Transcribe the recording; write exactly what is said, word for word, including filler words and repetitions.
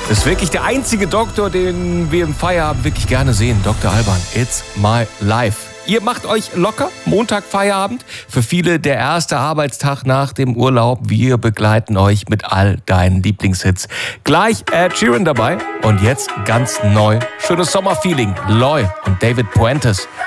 Das ist wirklich der einzige Doktor, den wir im Feierabend wirklich gerne sehen. Doktor Alban, it's my life. Ihr macht euch locker, Montag Feierabend. Für viele der erste Arbeitstag nach dem Urlaub. Wir begleiten euch mit all deinen Lieblingshits. Gleich Ed Sheeran dabei und jetzt ganz neu. Schönes Sommerfeeling. Loy und David Puentes.